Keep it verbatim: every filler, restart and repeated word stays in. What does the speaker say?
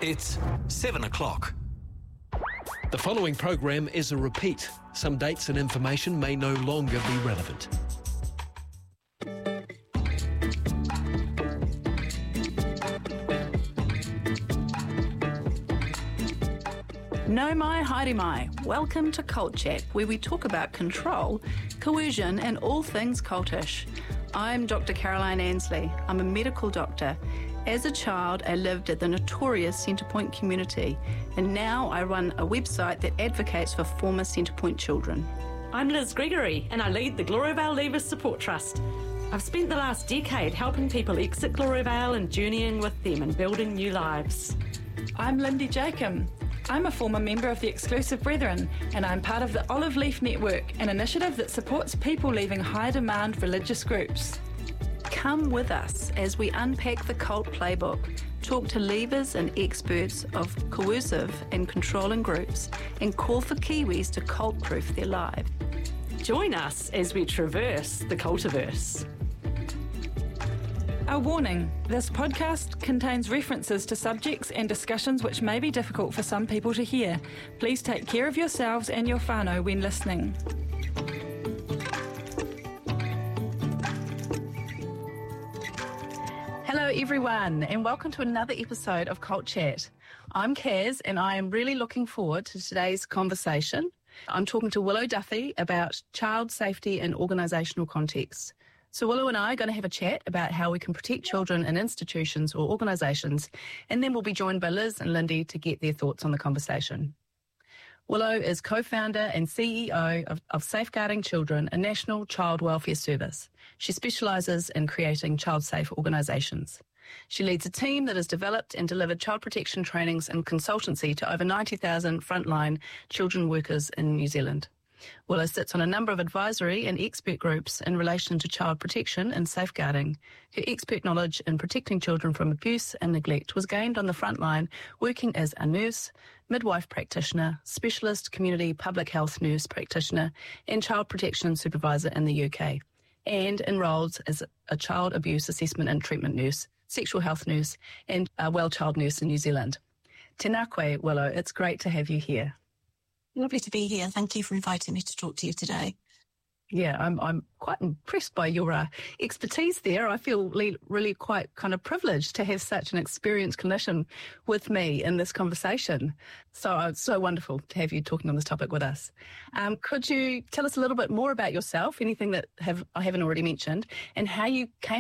It's seven o'clock. The following program is a repeat. Some dates and information may no longer be relevant. No mai, haere mai. Welcome to Cult Chat, where we talk about control, coercion and all things cultish. I'm Doctor Caroline Ansley. I'm a medical doctor. As a child, I lived at the notorious Centrepoint community, and now I run a website that advocates for former Centrepoint children. I'm Liz Gregory, and I lead the Gloriavale Leavers Support Trust. I've spent the last decade helping people exit Gloriavale and journeying with them and building new lives. I'm Lindy Jacob. I'm a former member of the Exclusive Brethren, and I'm part of the Olive Leaf Network, an initiative that supports people leaving high-demand religious groups. Come with us as we unpack the cult playbook, talk to leavers and experts of coercive and controlling groups, and call for Kiwis to cult-proof their lives. Join us as we traverse the cultiverse. A warning, this podcast contains references to subjects and discussions which may be difficult for some people to hear. Please take care of yourselves and your whānau when listening. Hello everyone, and welcome to another episode of Cult Chat. I'm Kaz, and I am really looking forward to today's conversation. I'm talking to Willow Duffy about child safety and organisational context. So Willow and I are going to have a chat about how we can protect children in institutions or organisations, and then we'll be joined by Liz and Lindy to get their thoughts on the conversation. Willow is co-founder and C E O of, of Safeguarding Children, a national child welfare service. She specialises in creating child-safe organisations. She leads a team that has developed and delivered child protection trainings and consultancy to over ninety thousand frontline children workers in New Zealand. Willow sits on a number of advisory and expert groups in relation to child protection and safeguarding. Her expert knowledge in protecting children from abuse and neglect was gained on the front line working as a nurse, midwife practitioner, specialist community public health nurse practitioner, and child protection supervisor in the U K, and enrolled as a child abuse assessment and treatment nurse, sexual health nurse, and a well child nurse in New Zealand. Tēnā koe, Willow. It's great to have you here. Lovely to be here. Thank you for inviting me to talk to you today. Yeah, I'm I'm quite impressed by your uh, expertise there. I feel really, really quite kind of privileged to have such an experienced clinician with me in this conversation. So uh, it's so wonderful to have you talking on this topic with us. Um, could you tell us a little bit more about yourself, anything that have I haven't already mentioned, and how you came